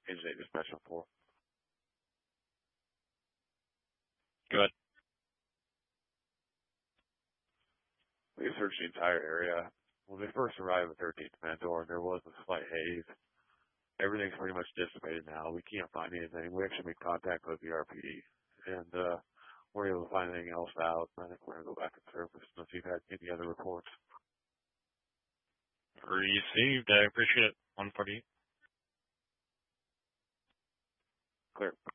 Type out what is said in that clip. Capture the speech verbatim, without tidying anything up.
Engine eight dispatch on four. Go ahead. We searched the entire area. When we first arrived at thirteenth Mandor, there was a slight haze. Everything's pretty much dissipated now. We can't find anything. We actually made contact with the R P D, and uh, we're able to find anything else out. I think we're going to go back and surface unless you've had any other reports. Received. I appreciate it. one forty-eight. Clear.